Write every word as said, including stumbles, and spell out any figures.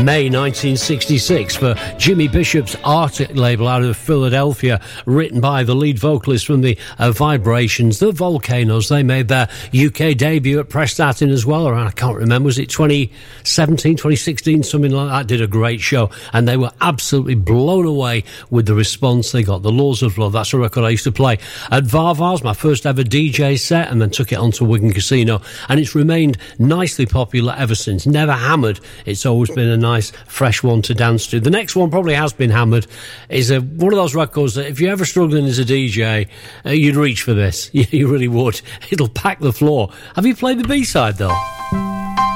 May nineteen sixty-six for Jimmy Bishop's Arctic label out of Philadelphia, written by the lead vocalist from the uh, Vibrations, the Volcanoes. They made their U K debut at Prestatyn as well, around, I can't remember, was it twenty seventeen, twenty sixteen, something like that. Did a great show, and they were absolutely blown away with the response they got. The Laws of Love, that's a record I used to play at Varvar's, my first ever D J set, and then took it on to Wigan Casino, and it's remained nicely popular ever since. Never hammered, it's always been a nice fresh one to dance to. The next one probably has been hammered, is a, one of those records that if you're ever struggling as a D J, uh, you'd reach for this. You, you really would. It'll pack the floor. Have you played the B-side though?